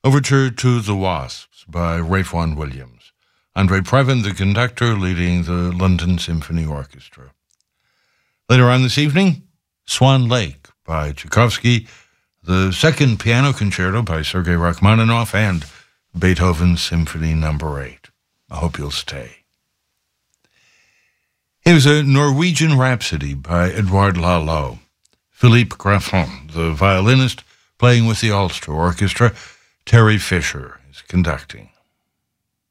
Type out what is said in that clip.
Overture to the Wasps by Ralph Vaughan Williams. Andre Previn, the conductor, leading the London Symphony Orchestra. Later on this evening, Swan Lake by Tchaikovsky, the second piano concerto by Sergei Rachmaninoff, and Beethoven's Symphony No. 8. I hope you'll stay. Here's a Norwegian Rhapsody by Edouard Lalo. Philippe Graffon, the violinist, playing with the Ulster Orchestra. Terry Fisher is conducting.